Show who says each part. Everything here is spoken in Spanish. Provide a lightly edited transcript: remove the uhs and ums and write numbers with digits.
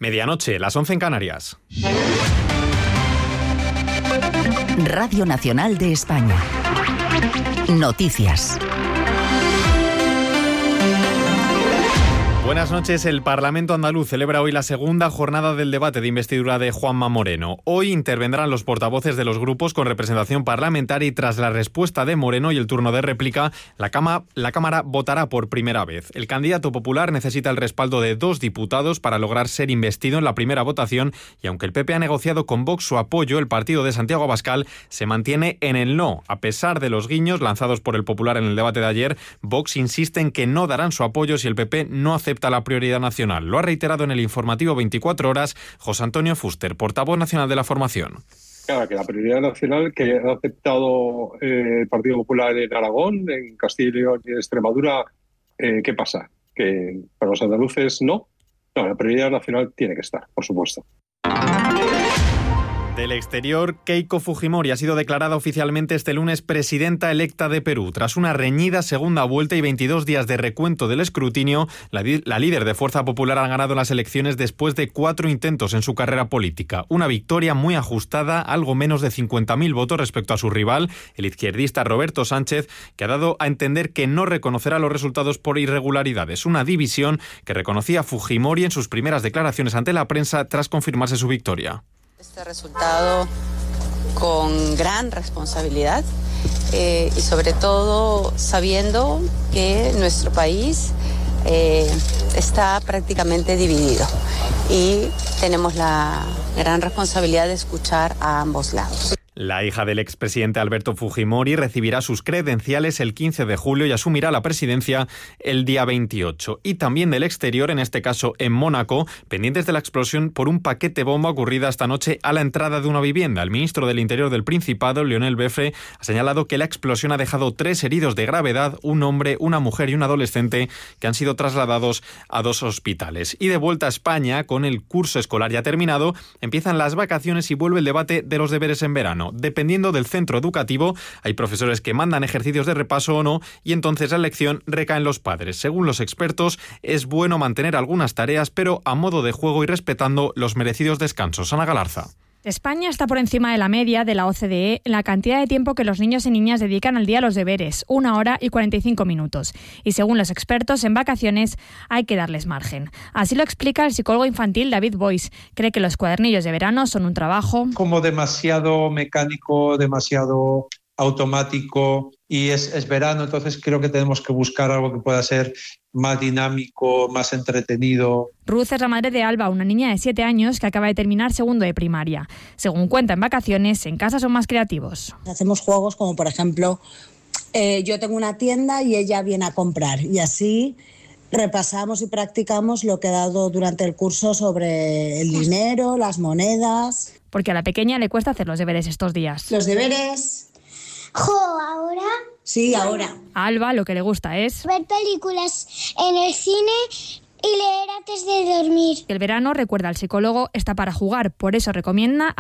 Speaker 1: Medianoche, las 11 en Canarias.
Speaker 2: Radio Nacional de España. Noticias.
Speaker 1: Buenas noches. El Parlamento andaluz celebra hoy la segunda jornada del debate de investidura de Juanma Moreno. Hoy intervendrán los portavoces de los grupos con representación parlamentaria y tras la respuesta de Moreno y el turno de réplica, la Cámara votará por primera vez. El candidato popular necesita el respaldo de 2 diputados para lograr ser investido en la primera votación y aunque el PP ha negociado con Vox su apoyo, el partido de Santiago Abascal se mantiene en el no. A pesar de los guiños lanzados por el Popular en el debate de ayer, Vox insiste en que no darán su apoyo si el PP no acepta la prioridad nacional. Lo ha reiterado en el informativo 24 horas José Antonio Fuster, portavoz nacional de la formación.
Speaker 3: Claro, que la prioridad nacional que ha aceptado el Partido Popular en Aragón, en Castilla y León y en Extremadura, ¿qué pasa? ¿Que para los andaluces no? No, la prioridad nacional tiene que estar, por supuesto.
Speaker 1: Del exterior, Keiko Fujimori ha sido declarada oficialmente este lunes presidenta electa de Perú. Tras una reñida segunda vuelta y 22 días de recuento del escrutinio, la líder de Fuerza Popular ha ganado las elecciones después de 4 intentos en su carrera política. Una victoria muy ajustada, algo menos de 50.000 votos respecto a su rival, el izquierdista Roberto Sánchez, que ha dado a entender que no reconocerá los resultados por irregularidades. Una división que reconocía Fujimori en sus primeras declaraciones ante la prensa tras confirmarse su victoria.
Speaker 4: Este resultado con gran responsabilidad y sobre todo sabiendo que nuestro país está prácticamente dividido y tenemos la gran responsabilidad de escuchar a ambos lados.
Speaker 1: La hija del expresidente Alberto Fujimori recibirá sus credenciales el 15 de julio y asumirá la presidencia el día 28. Y también del exterior, en este caso en Mónaco, pendientes de la explosión por un paquete bomba ocurrida esta noche a la entrada de una vivienda. El ministro del Interior del Principado, Lionel Beffre, ha señalado que la explosión ha dejado 3 heridos de gravedad, un hombre, una mujer y un adolescente, que han sido trasladados a 2 hospitales. Y de vuelta a España, con el curso escolar ya terminado, empiezan las vacaciones y vuelve el debate de los deberes en verano. Dependiendo del centro educativo, hay profesores que mandan ejercicios de repaso o no, y entonces la elección recae en los padres. Según los expertos, es bueno mantener algunas tareas, pero a modo de juego y respetando los merecidos descansos. Ana Galarza.
Speaker 5: España está por encima de la media de la OCDE en la cantidad de tiempo que los niños y niñas dedican al día a los deberes, 1 hora y 45 minutos. Y según los expertos, en vacaciones hay que darles margen. Así lo explica el psicólogo infantil David Boyce. Cree que los cuadernillos de verano son un trabajo
Speaker 6: como demasiado mecánico, demasiado automático, y es verano, entonces creo que tenemos que buscar algo que pueda ser más dinámico, más entretenido.
Speaker 5: Ruth es la madre de Alba, una niña de 7 años que acaba de terminar segundo de primaria. Según cuenta, en vacaciones, en casa son más creativos.
Speaker 7: Hacemos juegos como, por ejemplo, yo tengo una tienda y ella viene a comprar, y así repasamos y practicamos lo que he dado durante el curso sobre el dinero, las monedas.
Speaker 5: Porque a la pequeña le cuesta hacer los deberes estos días.
Speaker 7: Los deberes.
Speaker 8: ¿Ahora?
Speaker 7: Sí, ahora.
Speaker 5: A Alba lo que le gusta es
Speaker 8: ver películas en el cine y leer antes de dormir.
Speaker 5: El verano, recuerda el psicólogo, está para jugar, por eso recomienda